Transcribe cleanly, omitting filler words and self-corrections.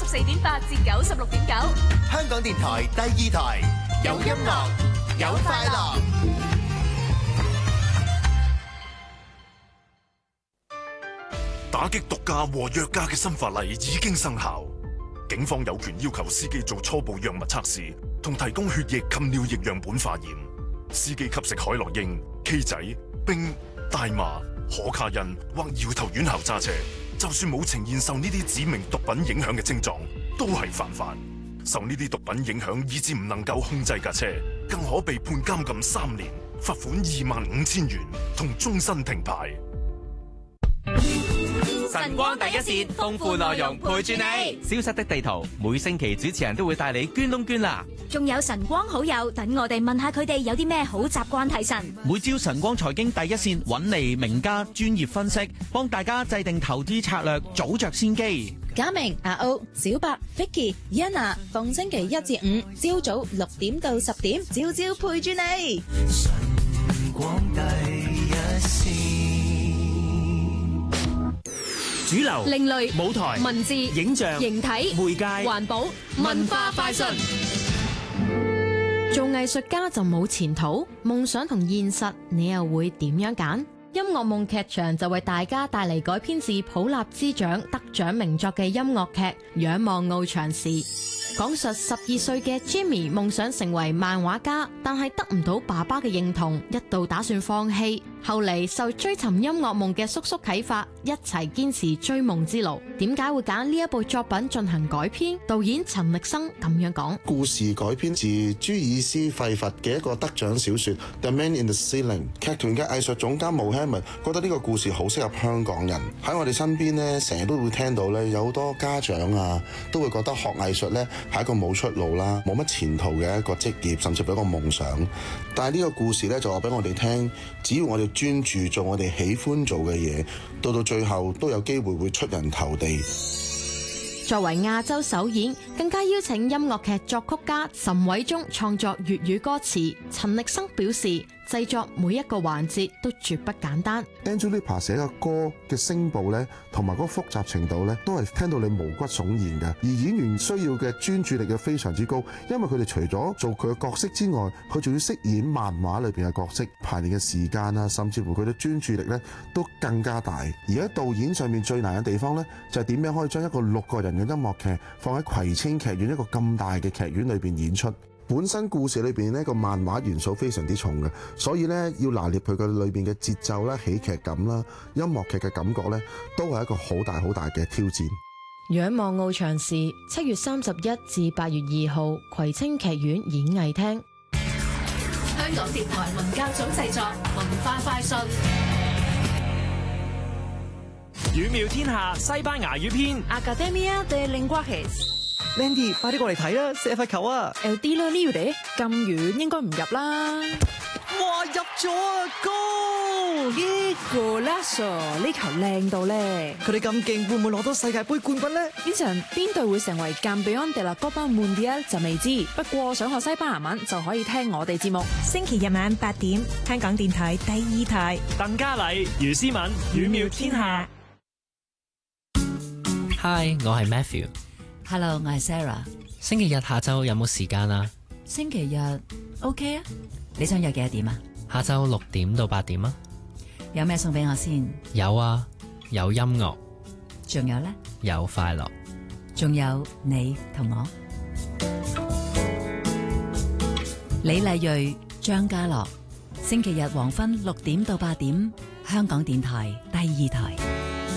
94.8至96.9， 香港電台第2台，有音樂，有快樂。 打擊毒駕和藥駕嘅新法例已經生效，警方有權要求司機做初步藥物測試，同提供血液及尿液樣本化驗。司機吸食海洛因、K 仔、冰、大麻、可卡因或搖頭丸後揸車，就算冇呈現受呢啲指明毒品影響嘅症狀，都係犯法。受呢啲毒品影響以致唔能夠控制架車，更可被判監禁3年、罰款25,000元同終身停牌。 晨光第一線，豐富內容陪住你。消失的地圖，每星期主持人都會帶你捐窿捐罅。 仲有晨光好友，等我哋問下佢哋有啲咩好習慣提神。 每朝晨光財經第一線揾嚟名家專業分析，幫大家制定投資策略，早着先機。 嘉明、阿歐、小白、Vicky、Yana， 逢星期1至5，朝早6點到10點，朝朝陪住你。晨光第一線。 主流、另類、 舞台、 文字、 影像、 形體、 媒介、 環保、文化快訊。做藝術家就冇前途，夢想同現實，你又會點樣揀？音樂夢劇場就為大家帶嚟改編自普立茲獎得獎名作嘅音樂劇《仰望翱翔時》，講述12歲嘅 Jimmy 夢想成為漫畫家，但係得唔到爸爸嘅認同，一度打算放棄。後嚟受追尋音樂夢嘅叔叔啟發，一齊堅持追夢之路。點解會揀呢一部作品進行改編？導演陳力生咁樣講： 故事改編自朱爾斯費佛嘅一個得獎小說《The Man in the Ceiling》。劇團嘅藝術總監毛希文覺得呢個故事好適合香港人。喺我哋身邊呢，成日都會聽到呢，有好多家長啊，都會覺得學藝術呢係一個冇出路啦、冇乜前途嘅一個職業，甚至係一個夢想。但係呢個故事呢，就話俾我哋聽，只要我哋專注做我哋喜歡做嘅嘢，到最後都有機會會出人頭地。 作為亞洲首演，更加邀請音樂劇作曲家岑偉忠創作粵語歌詞。陳力生表示，製作每一個環節都絕不簡單。 Angelica 寫嘅歌嘅聲部咧，同埋嗰個複雜程度咧，都係聽到你毛骨悚然嘅。而演員需要嘅專注力又非常之高，因為佢哋除咗做佢嘅角色之外，佢仲要飾演漫畫裏邊嘅角色，排練嘅時間啊，甚至乎佢嘅專注力咧都更加大。而喺導演上面最難嘅地方咧，就係點樣可以將一個6個人嘅音樂劇放喺葵青劇院一個咁大嘅劇院裏邊演出。本身故事裏邊呢個漫畫元素非常之重嘅，所以咧要拿捏佢嘅裏邊嘅節奏啦、喜劇感啦、音樂劇嘅感覺咧，都係一個好大好大嘅挑戰。 仰望翱翔時，7月31至8月2號，葵青劇院演藝廳。 香港電台文教組製作，文化快訊。 語妙天下西班牙語篇 Academia de Lenguajes。Landy， 快啲過嚟睇啦，射罰球啊 El Dilo Libre 咁遠應該唔入啦。 哇，入咗啊 ！Golazo， 呢球靚到咧！ 佢哋咁勁，會唔會攞到世界盃冠軍呢？ 呢場邊隊會成為 Campeón de la Copa Mundial 就未知，不過想學西班牙文就可以聽我哋節目。 星期日晚8點，香港電台第2台。 鄧嘉麗、余思敏，語妙天下。 Hi， 我係 Matthew。Hello， 我係 Sarah。 星期日下晝有冇時間啊？ 星期日 OK 啊，你想約幾多點啊？ 下晝6點到8點啊。 有咩送俾我先？ 有啊，有音樂。 仲有呢？ 有快樂。 仲有你同我。李麗蕊、張家樂，星期日黃昏6點到8點，香港電台第2台。